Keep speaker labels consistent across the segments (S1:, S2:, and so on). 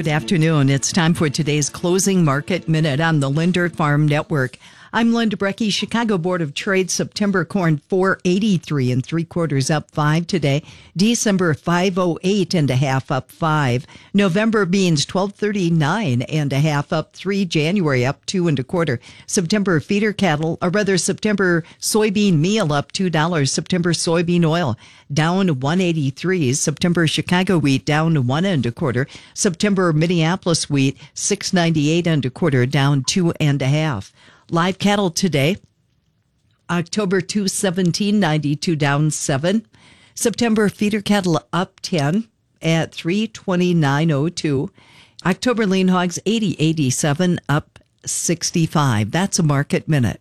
S1: Good afternoon. It's time for today's Closing Market Minute on the Lindert Farm Network. I'm Linda Brecky. Chicago Board of Trade, September corn 483 and 3/4 up 5 today. December 508 and a half up 5. November beans 1239 and a half up 3. January up 2 1/4. September feeder cattle, or rather September soybean meal up $2. September soybean oil down 183. September Chicago wheat down 1 1/4. September Minneapolis wheat 698 1/4 down 2 1/2. Live cattle today, October 217.92 down 7. September feeder cattle up 10 at 329.02. October lean hogs 80.87 up 65. That's a market minute.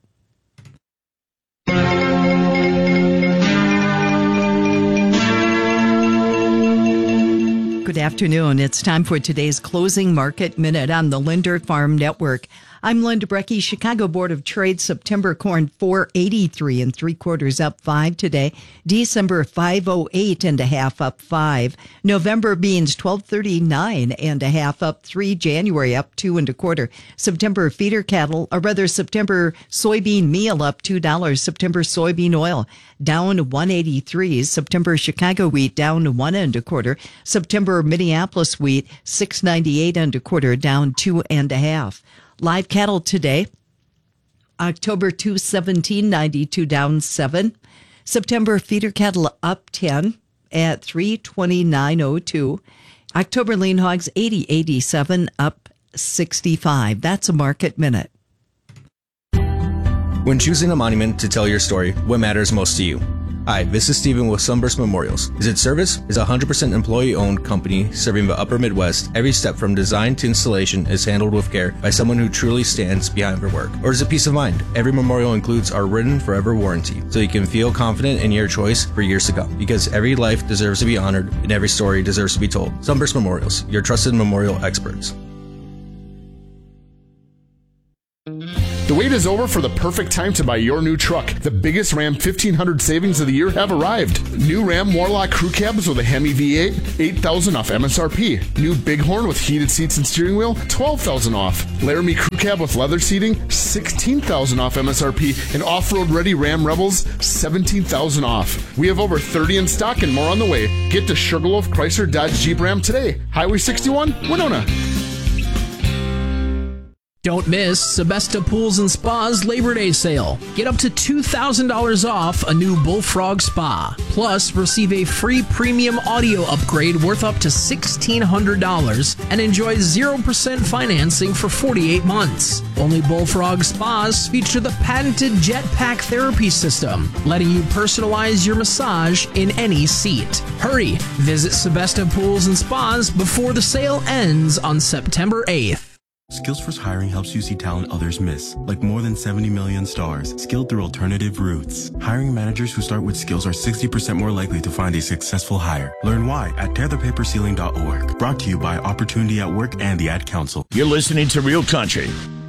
S1: Good afternoon. It's time for today's Closing Market Minute on the Lindert Farm Network. I'm Linda Brecky. Chicago Board of Trade, September corn 483 and 3/4 up 5 today. December 508 and a half up 5. November beans 1239 and a half up 3. January up 2 1/4. September feeder cattle, or rather September soybean meal up $2. September soybean oil down 183. September Chicago wheat down 1 1/4. September Minneapolis wheat 698 1/4 down 2 1/2. Live cattle today, October 217.92 down 7. September feeder cattle up 10 at 329.02. October lean hogs 80.87 up 65. That's a market minute.
S2: When choosing a monument to tell your story, what matters most to you? Hi, this is Steven with Sunburst Memorials. Is it service? Is a 100% employee-owned company serving the upper Midwest. Every step from design to installation is handled with care by someone who truly stands behind their work. Or is it peace of mind? Every memorial includes our written forever warranty, so you can feel confident in your choice for years to come. Because every life deserves to be honored and every story deserves to be told. Sunburst Memorials, your trusted memorial experts.
S3: The wait is over for the perfect time to buy your new truck. The biggest Ram 1500 savings of the year have arrived. New Ram Warlock crew cabs with a Hemi V8, $8,000 off MSRP. New Bighorn with heated seats and steering wheel, $12,000 off. Laramie crew cab with leather seating, $16,000 off MSRP. And off-road ready Ram Rebels, $17,000 off. We have over 30 in stock and more on the way. Get to Sugarloaf Chrysler Dodge Jeep Ram today. Highway 61, Winona.
S4: Don't miss Sebesta Pools and Spa's Labor Day sale. Get up to $2,000 off a new Bullfrog Spa. Plus, receive a free premium audio upgrade worth up to $1,600 and enjoy 0% financing for 48 months. Only Bullfrog Spas feature the patented Jetpack therapy system, letting you personalize your massage in any seat. Hurry! Visit Sebesta Pools and Spas before the sale ends on September 8th.
S5: Skillsforce Hiring helps you see talent others miss, like more than 70 million stars, skilled through alternative routes. Hiring managers who start with skills are 60% more likely to find a successful hire. Learn why at tearthepaperceiling.org. Brought to you by Opportunity at Work and the Ad Council.
S6: You're listening to Real Country